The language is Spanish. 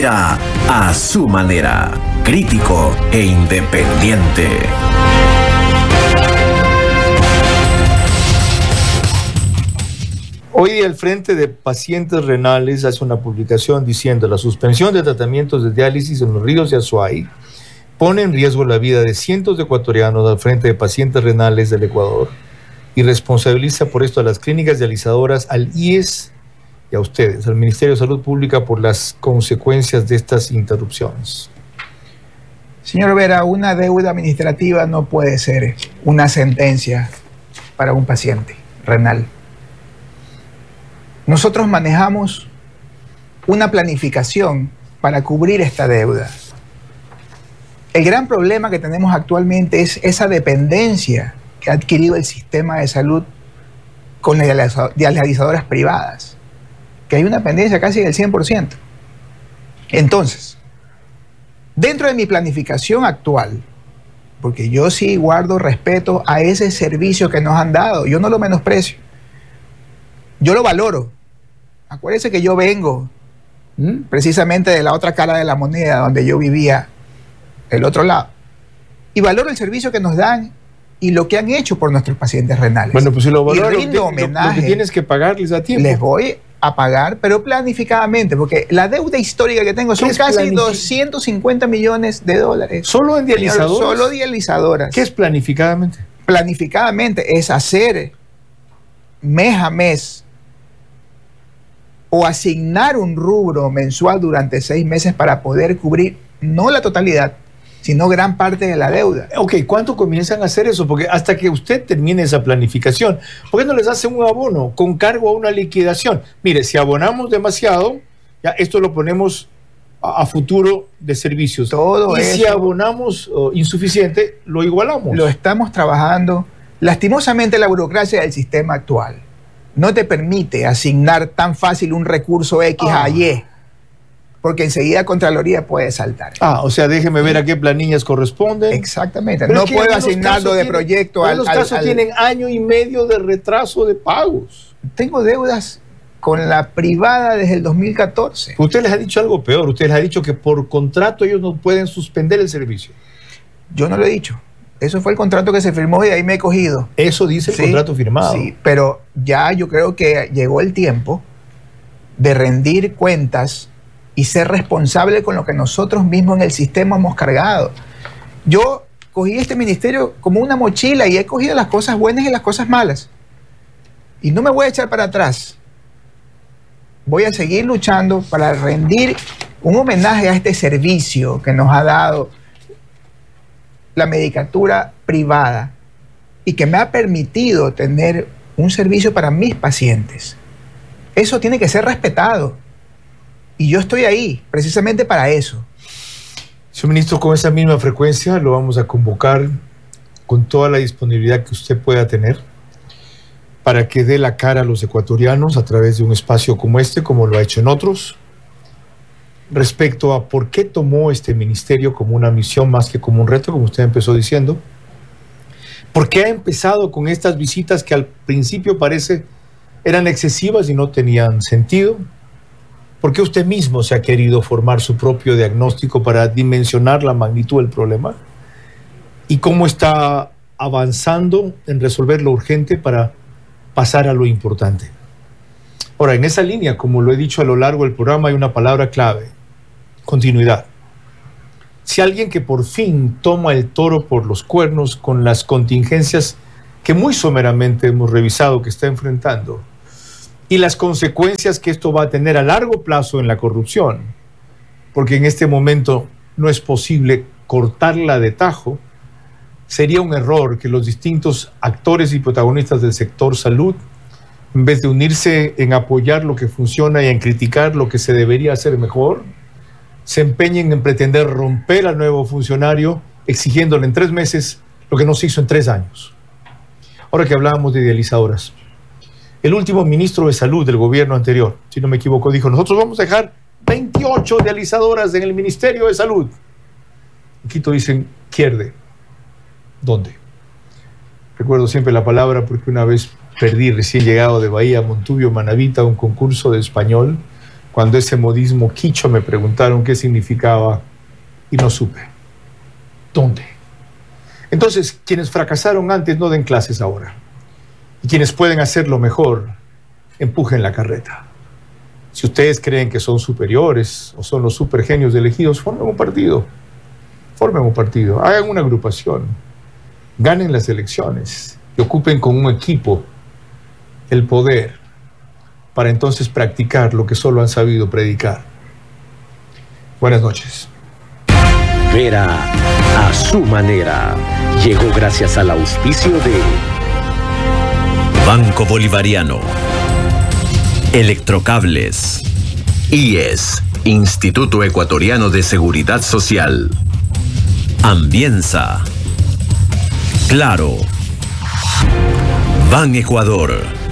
opera a su manera, crítico e independiente. Hoy el Frente de Pacientes Renales hace una publicación diciendo: la suspensión de tratamientos de diálisis en los ríos de Azuay pone en riesgo la vida de cientos de ecuatorianos al Frente de Pacientes Renales del Ecuador y responsabiliza por esto a las clínicas dializadoras, al IES y a ustedes, al Ministerio de Salud Pública, por las consecuencias de estas interrupciones. Señor Vera, una deuda administrativa no puede ser una sentencia para un paciente renal. Nosotros manejamos una planificación para cubrir esta deuda. El gran problema que tenemos actualmente es esa dependencia que ha adquirido el sistema de salud con las dializadoras privadas, que hay una dependencia casi del 100%. Entonces, dentro de mi planificación actual, porque yo sí guardo respeto a ese servicio que nos han dado, yo no lo menosprecio, yo lo valoro. Acuérdense que yo vengo precisamente de la otra cara de la moneda, donde yo vivía del otro lado, y valoro el servicio que nos dan y lo que han hecho por nuestros pacientes renales. Bueno, pues si lo valoro, y rindo homenaje, lo que tienes que pagarles a tiempo. Les voy a pagar, pero planificadamente, porque la deuda histórica que tengo son casi 250 millones de dólares. ¿Solo en dializadoras? Solo dializadoras. ¿Qué es planificadamente? Planificadamente es hacer mes a mes o asignar un rubro mensual durante 6 meses para poder cubrir no la totalidad, sino gran parte de la deuda. Ok, ¿cuánto comienzan a hacer eso? Porque hasta que usted termine esa planificación, ¿por qué no les hace un abono con cargo a una liquidación? Mire, si abonamos demasiado, ya esto lo ponemos a futuro de servicios. Todo y eso, si abonamos insuficiente, lo igualamos. Lo estamos trabajando. Lastimosamente, la burocracia del sistema actual no te permite asignar tan fácil un recurso X a Y, porque enseguida Contraloría puede saltar. O sea, déjeme ver a qué planillas corresponden. Exactamente. Pero no puedo asignarlo de proyecto al... Los casos tienen año y medio de retraso de pagos. Tengo deudas con la privada desde el 2014. Usted les ha dicho algo peor. Usted les ha dicho que por contrato ellos no pueden suspender el servicio. Yo no lo he dicho. Eso fue el contrato que se firmó y de ahí me he cogido. Eso dice el contrato firmado. Sí, pero ya yo creo que llegó el tiempo de rendir cuentas y ser responsable con lo que nosotros mismos en el sistema hemos cargado. Yo cogí este ministerio como una mochila y he cogido las cosas buenas y las cosas malas. Y no me voy a echar para atrás. Voy a seguir luchando para rendir un homenaje a este servicio que nos ha dado la medicatura privada y que me ha permitido tener un servicio para mis pacientes. Eso tiene que ser respetado. Y yo estoy ahí, precisamente para eso. Señor ministro, con esa misma frecuencia lo vamos a convocar con toda la disponibilidad que usted pueda tener para que dé la cara a los ecuatorianos a través de un espacio como este, como lo ha hecho en otros, respecto a por qué tomó este ministerio como una misión más que como un reto, como usted empezó diciendo. ¿Por qué ha empezado con estas visitas que al principio parece eran excesivas y no tenían sentido? ¿Por qué usted mismo se ha querido formar su propio diagnóstico para dimensionar la magnitud del problema? ¿Y cómo está avanzando en resolver lo urgente para pasar a lo importante? Ahora, en esa línea, como lo he dicho a lo largo del programa, hay una palabra clave: continuidad. Si alguien que por fin toma el toro por los cuernos con las contingencias que muy someramente hemos revisado que está enfrentando, y las consecuencias que esto va a tener a largo plazo en la corrupción, porque en este momento no es posible cortarla de tajo, sería un error que los distintos actores y protagonistas del sector salud, en vez de unirse en apoyar lo que funciona y en criticar lo que se debería hacer mejor, se empeñen en pretender romper al nuevo funcionario exigiéndole en 3 meses lo que no se hizo en 3 años. Ahora que hablábamos de dializadoras, el último ministro de Salud del gobierno anterior, si no me equivoco, dijo: nosotros vamos a dejar 28 dializadoras en el Ministerio de Salud. En Quito dicen: pierde. ¿Dónde? Recuerdo siempre la palabra porque una vez perdí, recién llegado de Bahía, Montubio, Manavita, un concurso de español Cuando ese modismo quicho me preguntaron qué significaba y no supe. ¿Dónde? Entonces, quienes fracasaron antes no den clases ahora. Y quienes pueden hacerlo mejor, empujen la carreta. Si ustedes creen que son superiores o son los supergenios elegidos, formen un partido. Formen un partido, hagan una agrupación, ganen las elecciones y ocupen con un equipo el poder para entonces practicar lo que solo han sabido predicar. Buenas noches. Vera a su manera. Llegó gracias al auspicio de Banco Bolivariano, Electrocables, IES, Instituto Ecuatoriano de Seguridad Social, Ambienza, Claro, Ban Ecuador.